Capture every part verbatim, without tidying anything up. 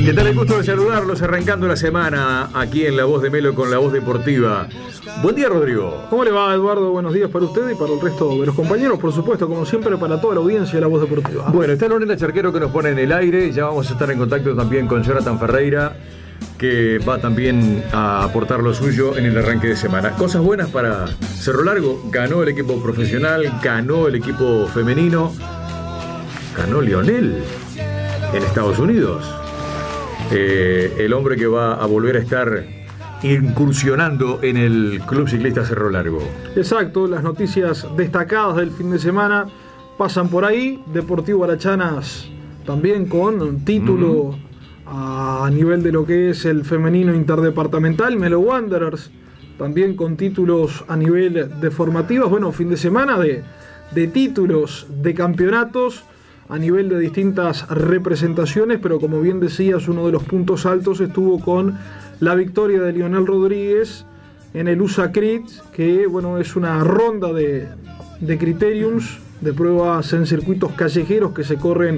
¿Qué tal? El gusto de saludarlos arrancando la semana aquí en La Voz de Melo con La Voz Deportiva. Buen día, Rodrigo. ¿Cómo le va, Eduardo? Buenos días para usted y para el resto de los compañeros, por supuesto, como siempre, para toda la audiencia de La Voz Deportiva. Bueno, está Lorena Charquero que nos pone en el aire. Ya vamos a estar en contacto también con Jonathan Ferreira, que va también a aportar lo suyo en el arranque de semana. Cosas buenas para Cerro Largo. Ganó el equipo profesional, ganó el equipo femenino, ganó Lionel en Estados Unidos. Eh, el hombre que va a volver a estar incursionando en el Club Ciclista Cerro Largo. Exacto, las noticias destacadas del fin de semana pasan por ahí. Deportivo Arachanas también con un título mm. a nivel de lo que es el femenino interdepartamental. Melo Wanderers también con títulos a nivel de formativas. Bueno, fin de semana de, de títulos de campeonatos a nivel de distintas representaciones, pero como bien decías, uno de los puntos altos estuvo con la victoria de Lionel Rodríguez en el U S A Crit, que bueno, es una ronda de, de criteriums, de pruebas en circuitos callejeros que se corren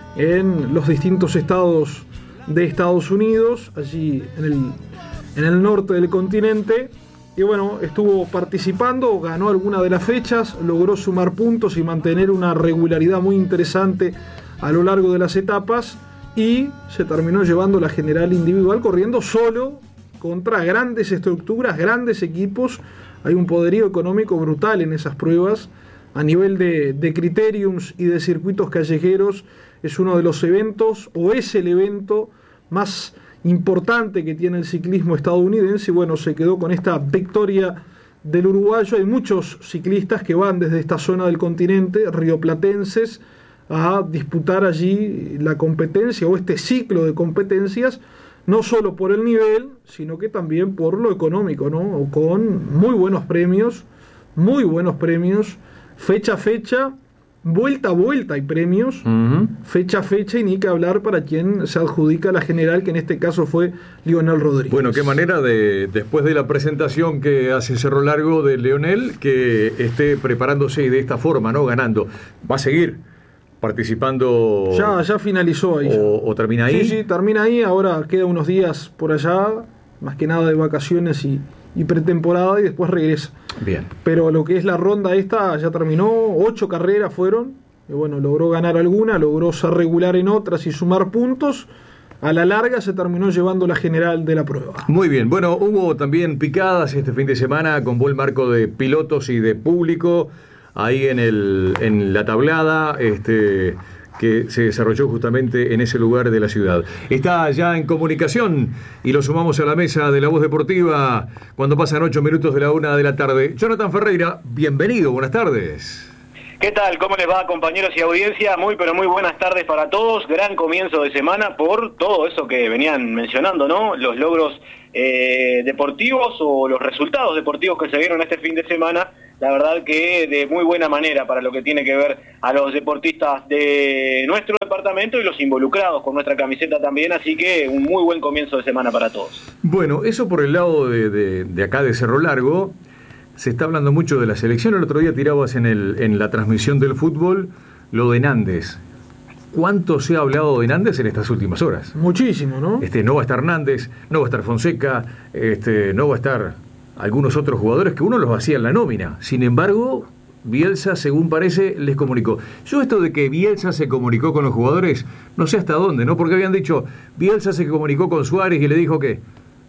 en los distintos estados de Estados Unidos, allí en el, en el norte del continente. Y bueno, estuvo participando, ganó alguna de las fechas, logró sumar puntos y mantener una regularidad muy interesante a lo largo de las etapas y se terminó llevando la general individual corriendo solo contra grandes estructuras, grandes equipos. Hay un poderío económico brutal en esas pruebas. A nivel de, de criteriums y de circuitos callejeros es uno de los eventos, o es el evento más importante que tiene el ciclismo estadounidense. Y bueno, se quedó con esta victoria del uruguayo. Hay muchos ciclistas que van desde esta zona del continente, rioplatenses, a disputar allí la competencia o este ciclo de competencias, no solo por el nivel, sino que también por lo económico, ¿no? Con muy buenos premios, muy buenos premios, fecha a fecha, vuelta a vuelta hay premios, uh-huh. fecha a fecha, y ni que hablar para quien se adjudica la general, que en este caso fue Lionel Rodríguez. Bueno, qué manera de, después de la presentación que hace Cerro Largo de Lionel, que esté preparándose de esta forma, ¿no? Ganando. Va a seguir participando. Ya, ya finalizó ahí. O, o termina ahí. Sí, sí, termina ahí. Ahora queda unos días por allá, más que nada de vacaciones y, y pretemporada, y después regresa. Bien. Pero lo que es la ronda esta ya terminó, ocho carreras fueron, y bueno, logró ganar alguna, logró ser regular en otras y sumar puntos. A la larga se terminó llevando la general de la prueba. Muy bien, bueno, hubo también picadas este fin de semana con buen marco de pilotos y de público ahí en el en la tablada, este que se desarrolló justamente en ese lugar de la ciudad. Está ya en comunicación y lo sumamos a la mesa de La Voz Deportiva cuando pasan ocho minutos de la una de la tarde. Jonathan Ferreira, bienvenido, buenas tardes. ¿Qué tal? ¿Cómo les va, compañeros y audiencia? Muy, pero muy buenas tardes para todos. Gran comienzo de semana por todo eso que venían mencionando, ¿no? Los logros eh, deportivos o los resultados deportivos que se vieron este fin de semana. La verdad que de muy buena manera para lo que tiene que ver a los deportistas de nuestro departamento y los involucrados con nuestra camiseta también, así que un muy buen comienzo de semana para todos. Bueno, eso por el lado de, de, de acá de Cerro Largo. Se está hablando mucho de la selección. El otro día tirabas en, el, en la transmisión del fútbol lo de Nández. ¿Cuánto se ha hablado de Nández en estas últimas horas? Muchísimo, ¿no? Este, no va a estar Nández, no va a estar Fonseca, este, no va a estar algunos otros jugadores que uno los hacía en la nómina. Sin embargo, Bielsa, según parece, les comunicó. Yo esto de que Bielsa se comunicó con los jugadores, no sé hasta dónde, ¿no? Porque habían dicho, Bielsa se comunicó con Suárez y le dijo que...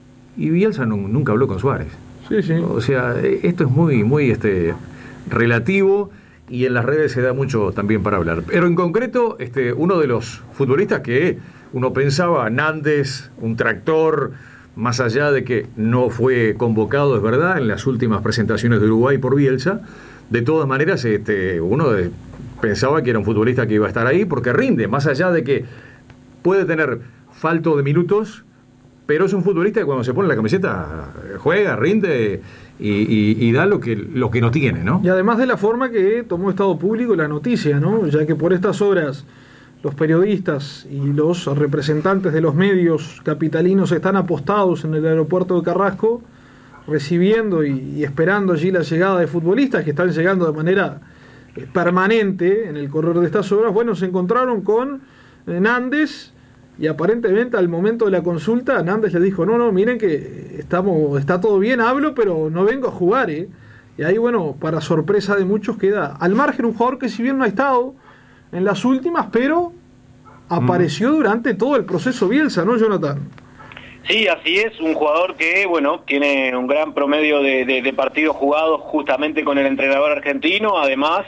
Y Bielsa no, nunca habló con Suárez. Sí, sí. O sea, esto es muy, muy este, relativo y en las redes se da mucho también para hablar. Pero en concreto, este, uno de los futbolistas que uno pensaba, Nández, un tractor, más allá de que no fue convocado, es verdad, en las últimas presentaciones de Uruguay por Bielsa, de todas maneras este, uno de, pensaba que era un futbolista que iba a estar ahí porque rinde, más allá de que puede tener falto de minutos, pero es un futbolista que cuando se pone la camiseta juega, rinde y, y, y da lo que, lo que no tiene, ¿no? Y además de la forma que tomó Estado Público la noticia, ¿no? Ya que por estas horas los periodistas y los representantes de los medios capitalinos están apostados en el aeropuerto de Carrasco, recibiendo y, y esperando allí la llegada de futbolistas que están llegando de manera permanente en el correr de estas horas. Bueno, se encontraron con Nández y aparentemente al momento de la consulta Nández le dijo, no, no, miren que estamos, está todo bien, hablo, pero no vengo a jugar, ¿eh? Y ahí, bueno, para sorpresa de muchos, queda al margen un jugador que si bien no ha estado en las últimas, pero apareció mm. durante todo el proceso Bielsa, ¿no, Jonathan? Sí, así es, un jugador que, bueno, tiene un gran promedio de, de, de partidos jugados justamente con el entrenador argentino, además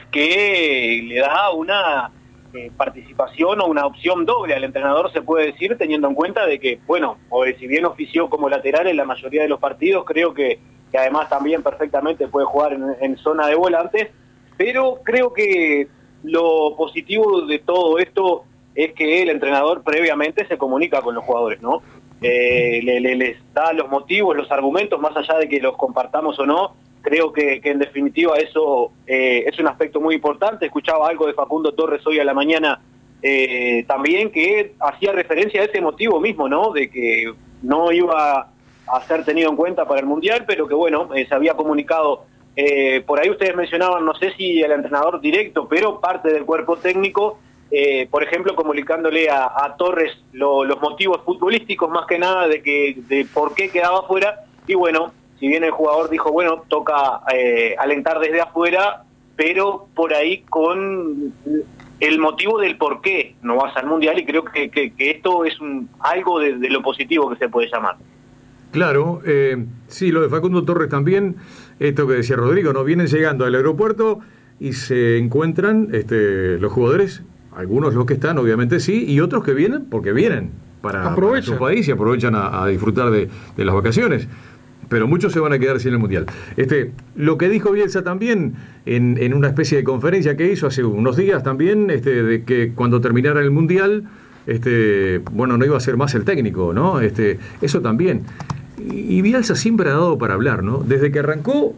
que le da una eh, participación o una opción doble al entrenador, se puede decir, teniendo en cuenta de que, bueno, o si bien ofició como lateral en la mayoría de los partidos, creo que, que además también perfectamente puede jugar en, en zona de volantes, pero creo que lo positivo de todo esto es que el entrenador previamente se comunica con los jugadores, ¿no? Eh, le, le, les da los motivos, los argumentos, más allá de que los compartamos o no, creo que, que en definitiva eso eh, es un aspecto muy importante. Escuchaba algo de Facundo Torres hoy a la mañana eh, también, que hacía referencia a ese motivo mismo, ¿no? De que no iba a ser tenido en cuenta para el Mundial, pero que bueno, eh, se había comunicado, eh, por ahí ustedes mencionaban, no sé si el entrenador directo, pero parte del cuerpo técnico, Eh, por ejemplo, comunicándole a, a Torres lo, los motivos futbolísticos, más que nada de que de por qué quedaba fuera, y bueno, si bien el jugador dijo, bueno, toca eh, alentar desde afuera, pero por ahí con el motivo del por qué no vas al Mundial, y creo que, que, que esto es un, algo de, de lo positivo que se puede llamar. Claro, eh, sí, lo de Facundo Torres también, esto que decía Rodrigo, ¿no? Vienen llegando al aeropuerto y se encuentran este, los jugadores. Algunos los que están, obviamente sí, y otros que vienen porque vienen para, para su país y aprovechan a, a disfrutar de, de las vacaciones. Pero muchos se van a quedar sin el Mundial. Este, lo que dijo Bielsa también en, en una especie de conferencia que hizo hace unos días también, este, de que cuando terminara el Mundial, este, bueno, no iba a ser más el técnico, ¿no? Este, eso también. Y, y Bielsa siempre ha dado para hablar, ¿no? Desde que arrancó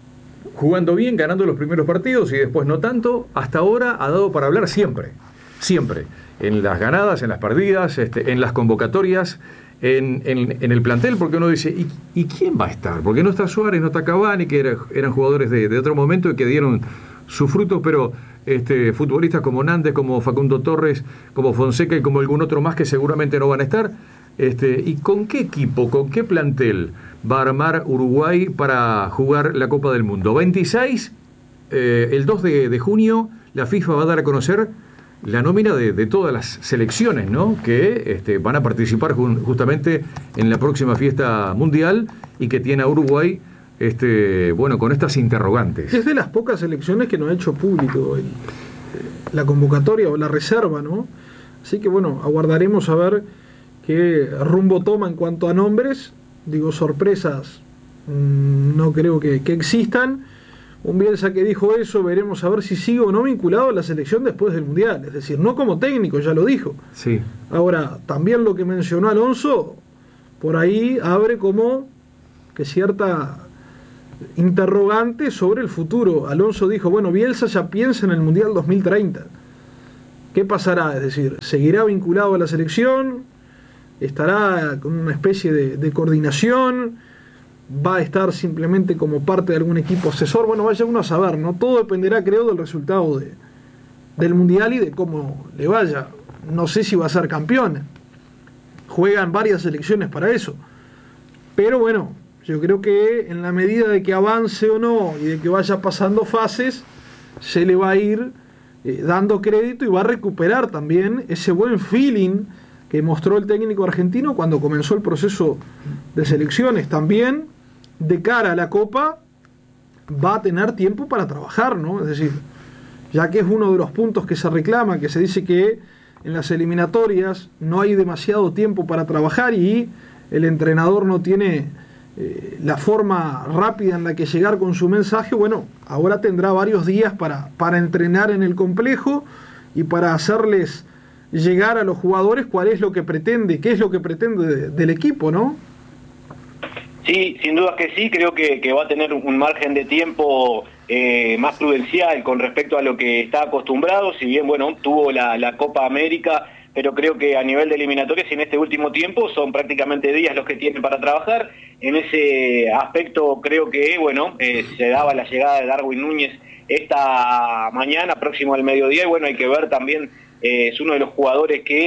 jugando bien, ganando los primeros partidos y después no tanto, hasta ahora ha dado para hablar siempre, siempre, en las ganadas, en las perdidas, este, en las convocatorias, en, en, en el plantel, porque uno dice, ¿y, ¿y quién va a estar? Porque no está Suárez, no está Cavani, que era, eran jugadores de, de otro momento y que dieron sus frutos, pero este, futbolistas como Nández, como Facundo Torres, como Fonseca y como algún otro más que seguramente no van a estar. Este, ¿y con qué equipo, con qué plantel va a armar Uruguay para jugar la Copa del Mundo? veintiséis, eh, el dos de, de junio, la FIFA va a dar a conocer la nómina de, de todas las selecciones, ¿no? Que este, van a participar ju- justamente en la próxima fiesta mundial y que tiene a Uruguay, este, bueno, con estas interrogantes. Es de las pocas selecciones que no ha hecho público el, la convocatoria o la reserva, ¿no? Así que bueno, aguardaremos a ver qué rumbo toma en cuanto a nombres. Digo, sorpresas mmm, no creo que, que existan. Un Bielsa que dijo eso, veremos a ver si sigue o no vinculado a la selección después del Mundial. Es decir, no como técnico, ya lo dijo. Sí. Ahora, también lo que mencionó Alonso, por ahí abre como que cierta interrogante sobre el futuro. Alonso dijo, bueno, Bielsa ya piensa en el Mundial dos mil treinta. ¿Qué pasará? Es decir, ¿seguirá vinculado a la selección? ¿Estará con una especie de, de coordinación? ¿Va a estar simplemente como parte de algún equipo asesor? Bueno, vaya uno a saber, ¿no? Todo dependerá, creo, del resultado de, del Mundial y de cómo le vaya. No sé si va a ser campeón. Juegan varias selecciones para eso. Pero bueno, yo creo que en la medida de que avance o no y de que vaya pasando fases, se le va a ir eh, dando crédito y va a recuperar también ese buen feeling que mostró el técnico argentino cuando comenzó el proceso de selecciones. También, de cara a la Copa, va a tener tiempo para trabajar, ¿no? Es decir, ya que es uno de los puntos que se reclama, que se dice que en las eliminatorias no hay demasiado tiempo para trabajar y el entrenador no tiene eh, la forma rápida en la que llegar con su mensaje. Bueno, ahora tendrá varios días para, para entrenar en el complejo y para hacerles llegar a los jugadores cuál es lo que pretende, qué es lo que pretende de, del equipo, ¿no? Sí, sin duda que sí, creo que, que va a tener un margen de tiempo eh, más prudencial con respecto a lo que está acostumbrado, si bien, bueno, tuvo la, la Copa América, pero creo que a nivel de eliminatorias en este último tiempo son prácticamente días los que tiene para trabajar. En ese aspecto creo que, bueno, eh, se daba la llegada de Darwin Núñez esta mañana, próximo al mediodía, y bueno, hay que ver también, eh, es uno de los jugadores que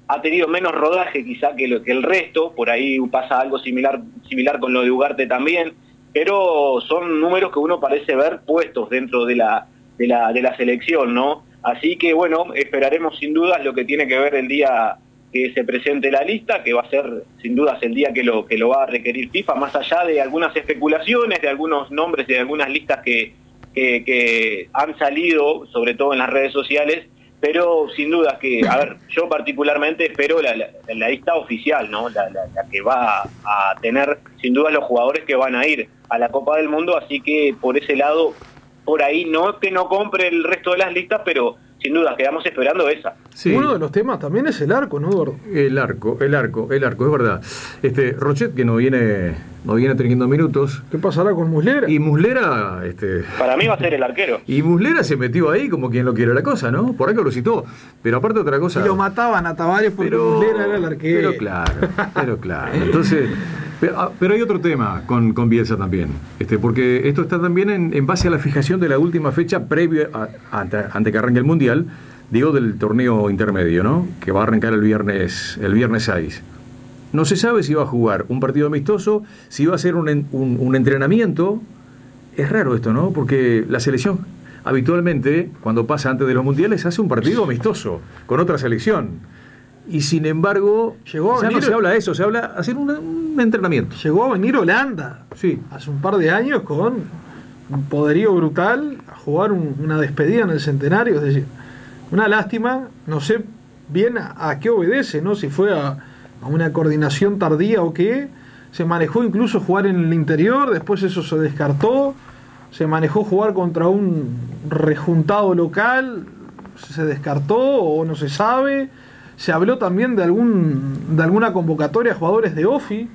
ha tenido menos rodaje quizá que, lo, que el resto, por ahí pasa algo similar, similar con lo de Ugarte también, pero son números que uno parece ver puestos dentro de la, de la, de la selección, ¿no? Así que bueno, esperaremos sin dudas lo que tiene que ver el día que se presente la lista, que va a ser sin dudas el día que lo, que lo va a requerir FIFA, más allá de algunas especulaciones, de algunos nombres, de algunas listas que, que, que han salido, sobre todo en las redes sociales, pero sin duda que, a ver, yo particularmente espero la, la, la lista oficial, ¿no? La, la, la que va a tener sin duda los jugadores que van a ir a la Copa del Mundo, así que por ese lado, por ahí no que no compre el resto de las listas, pero sin duda quedamos esperando esa. Sí. Uno de los temas también es el arco, ¿no, Eduardo? El arco, el arco, el arco, es verdad. Este Rochet, que no viene, no viene teniendo minutos. ¿Qué pasará con Muslera? Y Muslera, este. Para mí va a ser el arquero. Y Muslera se metió ahí como quien lo quiere la cosa, ¿no? Por algo lo citó. Pero aparte otra cosa. Y lo mataban a Tavares porque pero, Muslera era el arquero. Pero claro, pero claro. Entonces. Pero, pero hay otro tema con, con Bielsa también, este, porque esto está también en, en base a la fijación de la última fecha previa a, a, ante que arranque el Mundial, digo del torneo intermedio, ¿no? Que va a arrancar el viernes el viernes seis. No se sabe si va a jugar un partido amistoso, si va a ser un, un, un entrenamiento. Es raro esto, ¿no? Porque la selección habitualmente, cuando pasa antes de los mundiales, hace un partido amistoso con otra selección. Y sin embargo, llegó a ya venir, no se habla de eso, se habla de hacer un, un entrenamiento. Llegó a venir Holanda, sí, hace un par de años con un poderío brutal a jugar un, una despedida en el centenario. Es decir, una lástima, no sé bien a, a qué obedece, ¿no? Si fue a, a una coordinación tardía o qué. Se manejó incluso jugar en el interior, después eso se descartó. Se manejó jugar contra un rejuntado local, se descartó o no se sabe. Se habló también de algún de alguna convocatoria a jugadores de O F I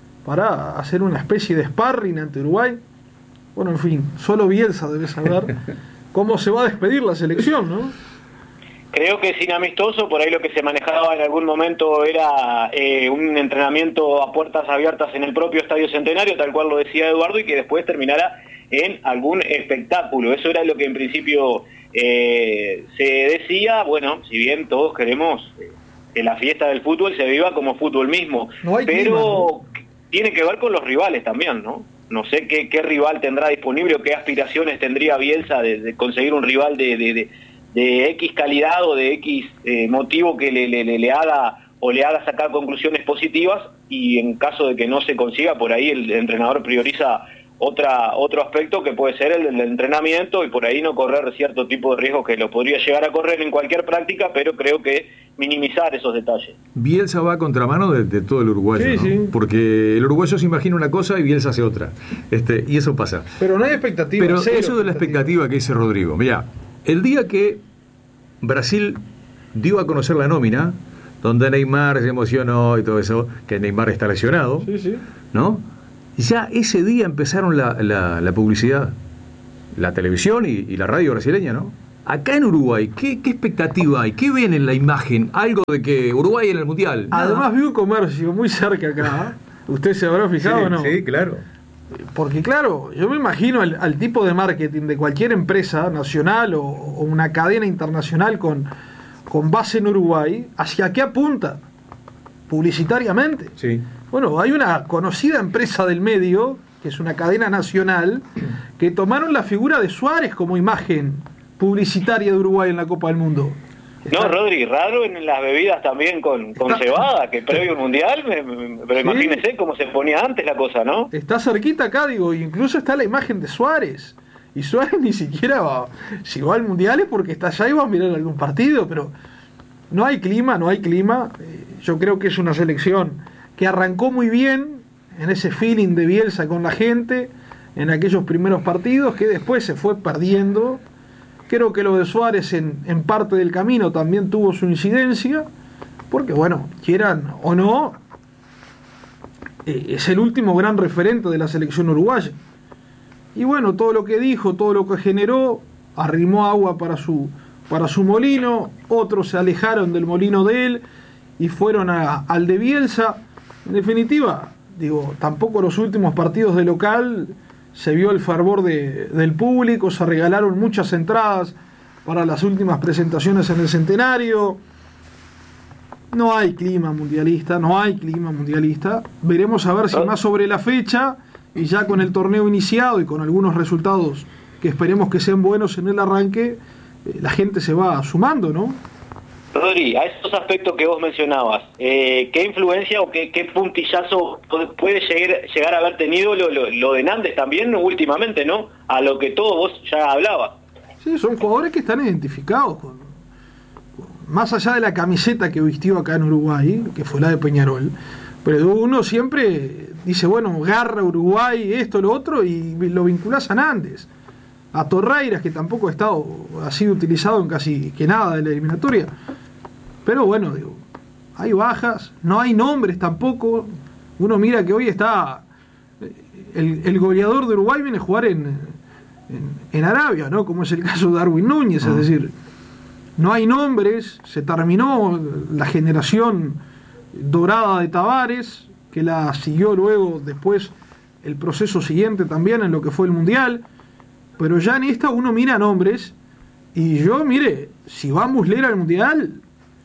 para hacer una especie de sparring ante Uruguay. Bueno, en fin, solo Bielsa debe saber cómo se va a despedir la selección, ¿no? Creo que sin amistoso, por ahí lo que se manejaba en algún momento era eh, un entrenamiento a puertas abiertas en el propio Estadio Centenario, tal cual lo decía Eduardo, y que después terminara en algún espectáculo. Eso era lo que en principio eh, se decía. Bueno, si bien todos queremos eh, que la fiesta del fútbol se viva como fútbol mismo, no pero clima, ¿no? Tiene que ver con los rivales también, ¿no? No sé qué, qué rival tendrá disponible o qué aspiraciones tendría Bielsa de, de conseguir un rival de, de, de, de X calidad o de X eh, motivo que le, le, le haga o le haga sacar conclusiones positivas, y en caso de que no se consiga, por ahí el entrenador prioriza otra otro aspecto que puede ser el del entrenamiento, y por ahí no correr cierto tipo de riesgos que lo podría llegar a correr en cualquier práctica, pero creo que minimizar esos detalles. Bielsa va a contramano de, de todo el uruguayo, sí, ¿no? Sí. Porque el uruguayo se imagina una cosa y Bielsa hace otra, este, y eso pasa. Pero no hay expectativa. Pero cero eso de la expectativa que dice Rodrigo, mira, el día que Brasil dio a conocer la nómina, donde Neymar se emocionó y todo eso, que Neymar está lesionado, sí, sí. ¿no? Ya ese día empezaron la, la, la publicidad, la televisión y, y la radio brasileña, ¿no? Acá en Uruguay, ¿qué, qué expectativa hay? ¿Qué ven en la imagen? Algo de que Uruguay en el Mundial. Nada. Además vi un comercio muy cerca acá. ¿Usted se habrá fijado sí, o no? Sí, claro. Porque claro, yo me imagino al, al tipo de marketing de cualquier empresa nacional o, o una cadena internacional con, con base en Uruguay, ¿hacia qué apunta? Publicitariamente. Sí. Bueno, hay una conocida empresa del medio, que es una cadena nacional, que tomaron la figura de Suárez como imagen publicitaria de Uruguay en la Copa del Mundo. Está... No, Rodri, raro en las bebidas también con, con está... cebada, que previo al Mundial, me, me, pero sí. Imagínese cómo se ponía antes la cosa, ¿no? Está cerquita acá, digo, incluso está la imagen de Suárez. Y Suárez ni siquiera va, si va al Mundial es porque está allá y va a mirar algún partido, pero no hay clima, no hay clima. Yo creo que es una selección que arrancó muy bien en ese feeling de Bielsa con la gente, en aquellos primeros partidos, que después se fue perdiendo. Creo que lo de Suárez en, en parte del camino también tuvo su incidencia, porque bueno, quieran o no, eh, es el último gran referente de la selección uruguaya. Y bueno, todo lo que dijo, todo lo que generó, arrimó agua para su, para su molino. Otros se alejaron del molino de él y fueron a, al de Bielsa. En definitiva, digo, tampoco los últimos partidos de local se vio el fervor de, del público, se regalaron muchas entradas para las últimas presentaciones en el Centenario. No hay clima mundialista, no hay clima mundialista. Veremos a ver si más sobre la fecha y ya con el torneo iniciado y con algunos resultados que esperemos que sean buenos en el arranque, eh, la gente se va sumando, ¿no? Rodri, a esos aspectos que vos mencionabas, eh, ¿qué influencia o qué, qué puntillazo puede llegar, llegar a haber tenido lo, lo, lo de Nández también últimamente, ¿no? A lo que todos vos ya hablabas. Sí, son jugadores que están identificados con, con, más allá de la camiseta que vistió acá en Uruguay, que fue la de Peñarol, pero uno siempre dice, bueno, garra Uruguay, esto, lo otro, y lo vinculás a Nández, a Torreiras, que tampoco ha estado, ha sido utilizado en casi que nada de la eliminatoria. Pero bueno, digo, hay bajas, no hay nombres tampoco. Uno mira que hoy está el, el goleador de Uruguay viene a jugar en, en, en Arabia, ¿no? Como es el caso de Darwin Núñez, es decir, no hay nombres, se terminó la generación dorada de Tavares, que la siguió luego después el proceso siguiente también en lo que fue el Mundial, pero ya en esta uno mira nombres, y yo, mire, si va Muslera al Mundial,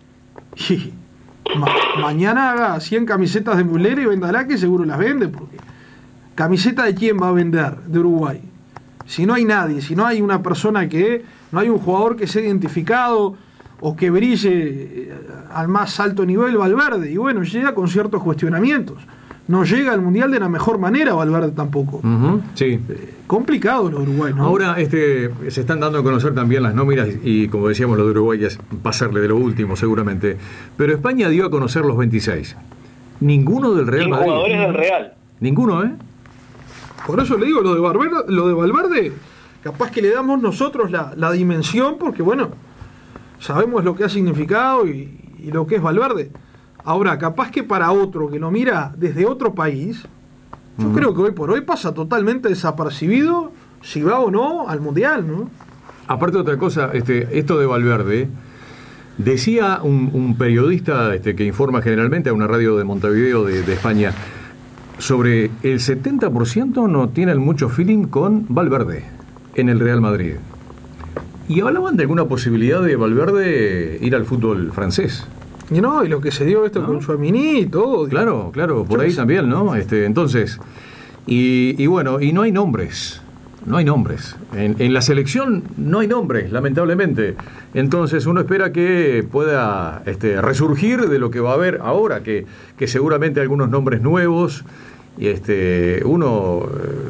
y ma mañana haga cien camisetas de Muslera y véndala, que seguro las vende, porque ¿camiseta de quién va a vender de Uruguay? Si no hay nadie, si no hay una persona que, no hay un jugador que sea identificado o que brille al más alto nivel, Valverde, y bueno, llega con ciertos cuestionamientos. No llega al Mundial de la mejor manera Valverde tampoco. Uh-huh, sí. Eh, complicado lo de Uruguay, ¿no? Ahora este, se están dando a conocer también las nóminas y, como decíamos, lo de Uruguay es pasarle de lo último seguramente. Pero España dio a conocer los veintiséis. Ninguno del Real Madrid. Jugadores del Real. Ninguno, ¿eh? Por eso le digo, lo de Valverde, lo de Valverde capaz que le damos nosotros la, la dimensión, porque bueno, sabemos lo que ha significado y, y lo que es Valverde. Ahora, capaz que para otro que lo mira desde otro país, yo uh-huh. creo que hoy por hoy pasa totalmente desapercibido si va o no al Mundial, ¿no? Aparte otra cosa, este, esto de Valverde, decía un, un periodista este, que informa generalmente a una radio de Montevideo de, de España, sobre el setenta por ciento no tienen mucho feeling con Valverde en el Real Madrid. Y hablaban de alguna posibilidad de Valverde ir al fútbol francés. Y no, y lo que se dio esto, ¿no?, con Tchouaméni y todo. Claro, claro, por ahí también, ¿no? Este, entonces, y, y bueno, y no hay nombres, no hay nombres. En, en la selección no hay nombres, lamentablemente. Entonces uno espera que pueda este, resurgir de lo que va a haber ahora, que, que seguramente algunos nombres nuevos, y este, uno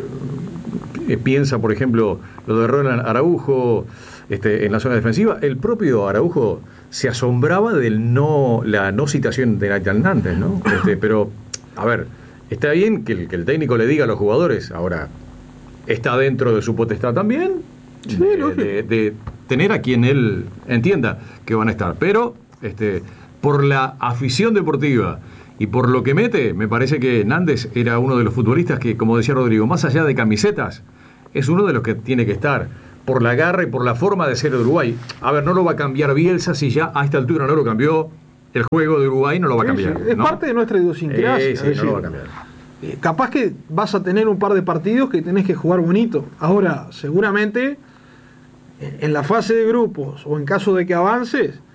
eh, piensa, por ejemplo, lo de Ronald Araujo este, en la zona defensiva. El propio Araujo se asombraba de no, la no citación de Nathan Nández, ¿no? Este, pero, a ver, está bien que el, que el técnico le diga a los jugadores, ahora, está dentro de su potestad también, sí, de, de, de tener a quien él entienda que van a estar. Pero, este, por la afición deportiva y por lo que mete, me parece que Nández era uno de los futbolistas que, como decía Rodrigo, más allá de camisetas, es uno de los que tiene que estar, por la garra y por la forma de ser de Uruguay. A ver, no lo va a cambiar Bielsa si ya a esta altura no lo cambió. El juego de Uruguay no lo va a cambiar. Sí, sí. Es ¿no? parte de nuestra idiosincrasia. Eh, sí, es decir, no lo va a cambiar. Eh, capaz que vas a tener un par de partidos que tenés que jugar bonito. Ahora, seguramente, en la fase de grupos o en caso de que avances,